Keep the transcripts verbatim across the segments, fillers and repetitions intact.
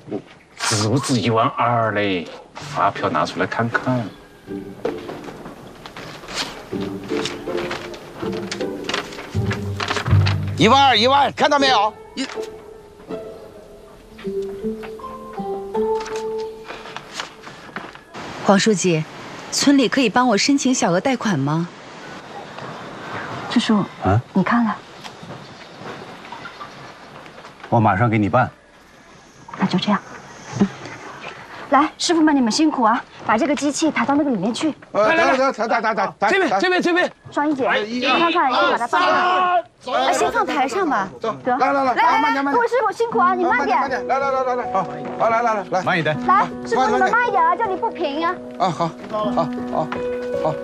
值不值一万二嘞？发票拿出来看看。 一万二，一万，看到没有？一。 黄书记，村里可以帮我申请小额贷款吗？ 支书，啊，你看了？ 我马上给你办。 那就这样。嗯，来，师傅们，你们辛苦啊，把这个机器抬到那个里面去。 来来来，抬抬抬抬抬， 这边这边这边。 双一姐，看看，先把它放上。哎，先放台上吧。得。 来来来， 来慢点慢点。 各位师傅辛苦啊，你慢点。 来来来来来，好，好来来来来， 慢一点。 来，师傅你们慢一点啊，这里不平啊。 啊，好，好，好，好。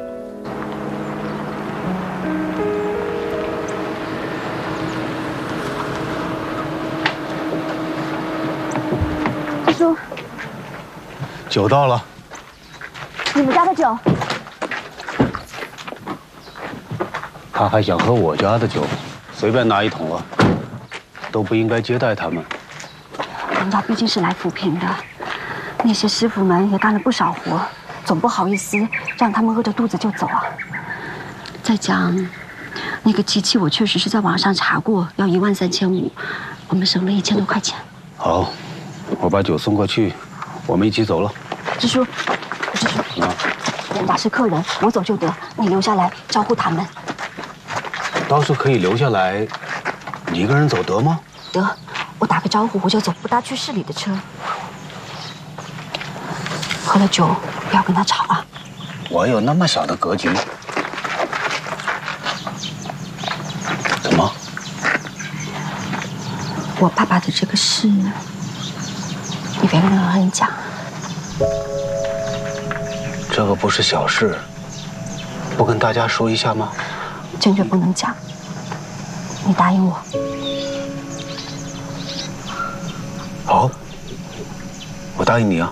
叔， 酒到了。 你们家的酒。 他还想喝我家的酒，随便拿一桶了，都不应该接待他们。 人家毕竟是来扶贫的，那些师傅们也干了不少活，总不好意思让他们饿着肚子就走啊。再讲，那个机器我确实是在网上查过，要一万三千五，我们省了一千多块钱。 好。 我把酒送过去，我们一起走了。 支书，支书，啊，人家是客人，我走就得，你留下来招呼他们。 倒是可以留下来，你一个人走得吗？ 得，我打个招呼我就走，不搭去市里的车。喝了酒不要跟他吵啊。 我有那么小的格局？怎么？ 我爸爸的这个事。 你别跟任何人讲， 这个不是小事，不跟大家说一下吗？ 坚决不能讲，你答应我。 好，我答应你啊。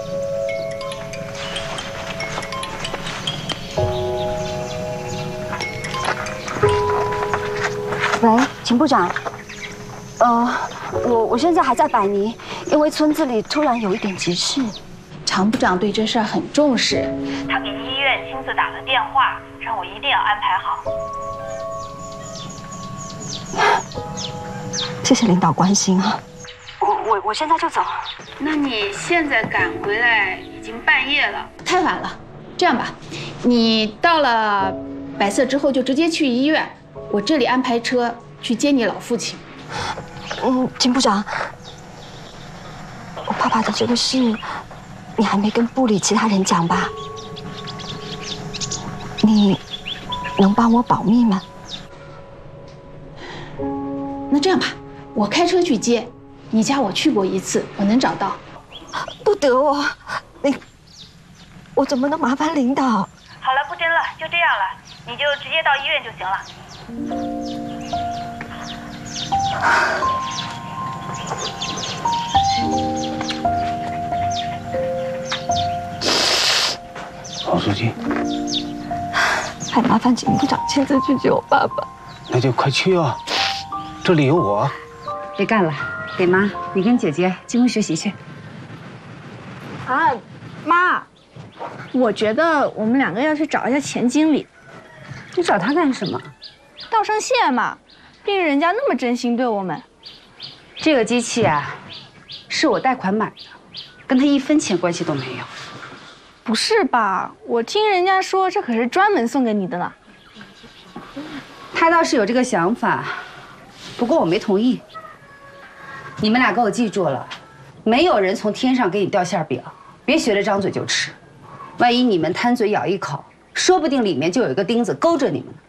喂，秦部长，呃。 我我现在还在百尼，因为村子里突然有一点急事。 常部长对这事儿很重视， 他给医院亲自打了电话，让我一定要安排好。谢谢领导关心啊！我我我现在就走。 那你现在赶回来已经半夜了， 太晚了。这样吧，你到了百色之后就直接去医院，我这里安排车去接你老父亲。 嗯，金部长，我爸爸的这个事，你还没跟部里其他人讲吧？你能帮我保密吗？ 那这样吧，我开车去接，你家我去过一次，我能找到。 不得哦，你，我怎么能麻烦领导？好了，不争了，就这样了，你就直接到医院就行了。 黄书记， 还麻烦秦部长亲自去接我爸爸。 那就快去啊，这里有我。 别干了，给妈，你跟姐姐进屋学习去。 啊，妈，我觉得我们两个要去找一下钱经理。 你找他干什么？ 道声谢嘛，毕竟人家那么真心对我们。 这个机器啊，是我贷款买的，跟他一分钱关系都没有。 不是吧？我听人家说这可是专门送给你的呢。 他倒是有这个想法，不过我没同意。你们俩给我记住了，没有人从天上给你掉馅饼，别学着张嘴就吃。万一你们贪嘴咬一口，说不定里面就有一个钉子勾着你们呢。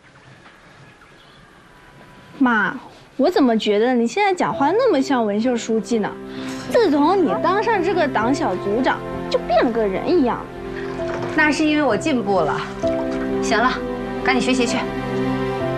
妈。 我怎么觉得你现在讲话那么像文秀书记呢？自从你当上这个党小组长，就变了个人一样。 那是因为我进步了。行了，赶紧学习去。